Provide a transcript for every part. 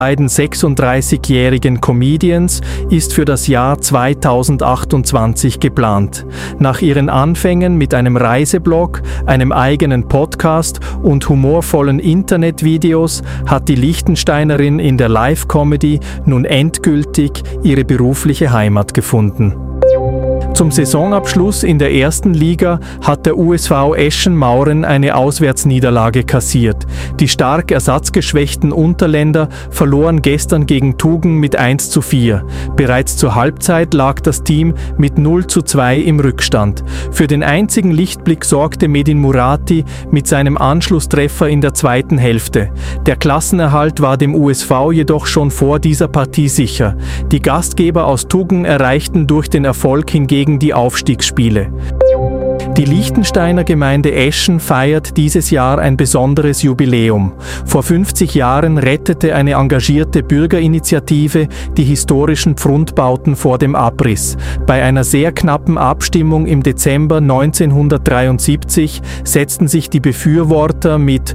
beiden 36-jährigen Comedians ist für das Jahr 2028 geplant. Nach ihren Anfängen mit einem Reiseblog, einem eigenen Podcast und humorvollen Internetvideos hat die Liechtensteinerin in der Live-Comedy nun endgültig ihre berufliche Heimat gefunden. Zum Saisonabschluss in der ersten Liga hat der USV Eschen-Mauren eine Auswärtsniederlage kassiert. Die stark ersatzgeschwächten Unterländer verloren gestern gegen Tugen mit 1:4. Bereits zur Halbzeit lag das Team mit 0:2 im Rückstand. Für den einzigen Lichtblick sorgte Medin Murati mit seinem Anschlusstreffer in der zweiten Hälfte. Der Klassenerhalt war dem USV jedoch schon vor dieser Partie sicher. Die Gastgeber aus Tugen erreichten durch den Erfolg hingegen die Aufstiegsspiele. Die Liechtensteiner Gemeinde Eschen feiert dieses Jahr ein besonderes Jubiläum. Vor 50 Jahren rettete eine engagierte Bürgerinitiative die historischen Pfrundbauten vor dem Abriss. Bei einer sehr knappen Abstimmung im Dezember 1973 setzten sich die Befürworter mit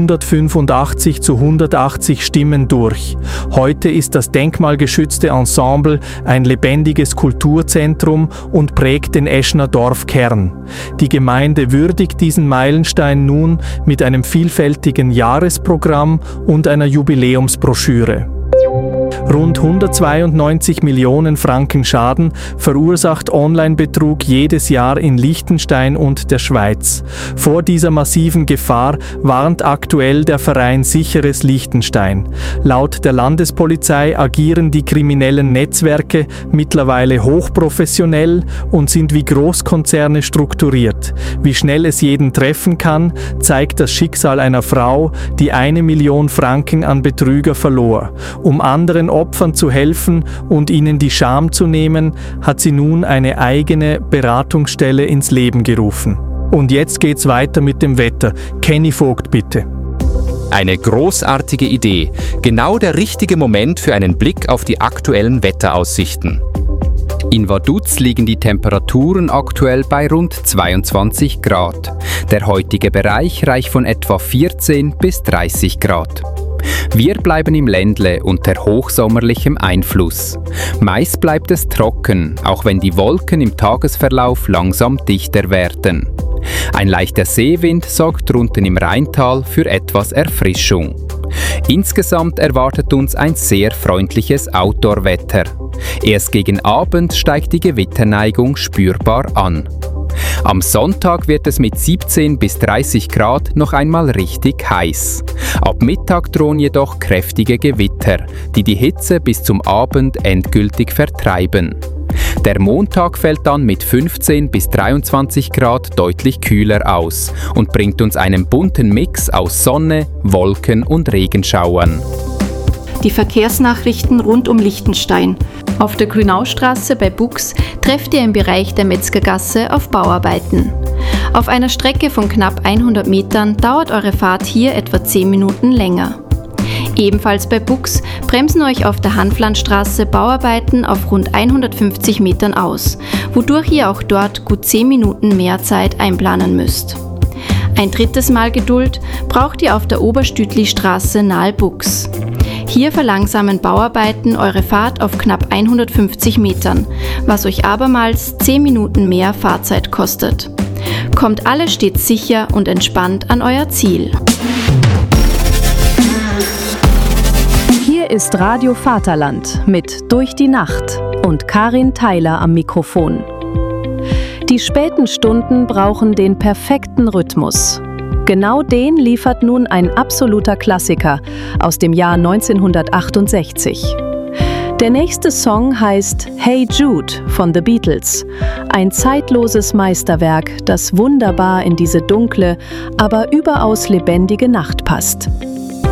185:180 Stimmen durch. Heute ist das denkmalgeschützte Ensemble ein lebendiges Kulturzentrum und prägt den Eschener Dorfkern. Die Gemeinde würdigt diesen Meilenstein nun mit einem vielfältigen Jahresprogramm und einer Jubiläumsbroschüre. Rund 192 Millionen Franken Schaden verursacht Online-Betrug jedes Jahr in Liechtenstein und der Schweiz. Vor dieser massiven Gefahr warnt aktuell der Verein Sicheres Liechtenstein. Laut der Landespolizei agieren die kriminellen Netzwerke mittlerweile hochprofessionell und sind wie Großkonzerne strukturiert. Wie schnell es jeden treffen kann, zeigt das Schicksal einer Frau, die 1 Million Franken an Betrüger verlor. Um anderen Opfern zu helfen und ihnen die Scham zu nehmen, hat sie nun eine eigene Beratungsstelle ins Leben gerufen. Und jetzt geht's weiter mit dem Wetter. Kenny Vogt, bitte. Eine großartige Idee. Genau der richtige Moment für einen Blick auf die aktuellen Wetteraussichten. In Vaduz liegen die Temperaturen aktuell bei rund 22 Grad. Der heutige Bereich reicht von etwa 14 bis 30 Grad. Wir bleiben im Ländle unter hochsommerlichem Einfluss. Meist bleibt es trocken, auch wenn die Wolken im Tagesverlauf langsam dichter werden. Ein leichter Seewind sorgt drunten im Rheintal für etwas Erfrischung. Insgesamt erwartet uns ein sehr freundliches Outdoor-Wetter. Erst gegen Abend steigt die Gewitterneigung spürbar an. Am Sonntag wird es mit 17 bis 30 Grad noch einmal richtig heiß. Ab Mittag drohen jedoch kräftige Gewitter, die die Hitze bis zum Abend endgültig vertreiben. Der Montag fällt dann mit 15 bis 23 Grad deutlich kühler aus und bringt uns einen bunten Mix aus Sonne, Wolken und Regenschauern. Die Verkehrsnachrichten rund um Liechtenstein. Auf der Grünaustraße bei Bux trefft ihr im Bereich der Metzgergasse auf Bauarbeiten. Auf einer Strecke von knapp 100 Metern dauert eure Fahrt hier etwa 10 Minuten länger. Ebenfalls bei Bux bremsen euch auf der Hanflandstraße Bauarbeiten auf rund 150 Metern aus, wodurch ihr auch dort gut 10 Minuten mehr Zeit einplanen müsst. Ein drittes Mal Geduld braucht ihr auf der Oberstütli-Straße nahe Bux. Hier verlangsamen Bauarbeiten eure Fahrt auf knapp 150 Metern, was euch abermals 10 Minuten mehr Fahrzeit kostet. Kommt alle stets sicher und entspannt an euer Ziel. Hier ist Radio Vaterland mit Durch die Nacht und Karin Theiler am Mikrofon. Die späten Stunden brauchen den perfekten Rhythmus. Genau den liefert nun ein absoluter Klassiker aus dem Jahr 1968. Der nächste Song heißt Hey Jude von The Beatles. Ein zeitloses Meisterwerk, das wunderbar in diese dunkle, aber überaus lebendige Nacht passt.